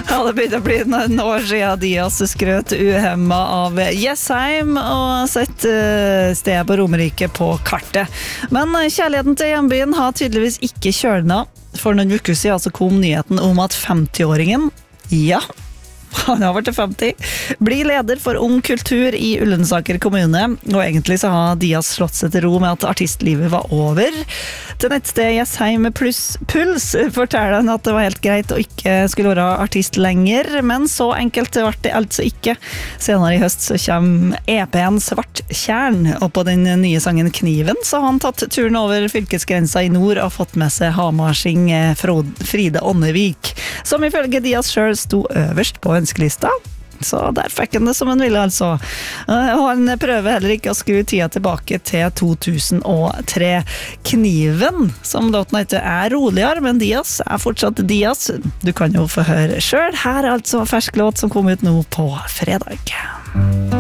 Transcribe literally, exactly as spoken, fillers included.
Ja, det begynte å bli noen år siden Dias skrøt uhemma av Jessheim og sett stedet på Romerike på kartet. Men kjærligheten til hjembyen har tydeligvis ikke kjølna. For noen uker siden så kom nyheten om at femti-åringen, ja, han har vært femti, blir leder for Ung Kultur i Ullensaker kommune, og egentlig så har Dias slått seg til ro med at artistlivet var over. Til nettstedet Jessheim pluss Puls forteller han at det var helt greit å ikke skulle være artist lenger, men så enkelt ble det altså ikke. Senere i høst så kommer E P-en Svart Tjern, og på den nye sangen Kniven så har han tatt turen over fylkesgrensa i nord og fått med seg hamarsing Fride Ånnevik, som ifølge Dias selv sto øverst på ønskelista. Så der fikk han det som han ville, altså. Og han prøver heller ikke å skru tida tilbake til to tusen og tre. Kniven, som låten heter, er roligere, men Dias er fortsatt Dias. Du kan jo få høre selv. Her er altså fersk låt som kom ut nå på fredag.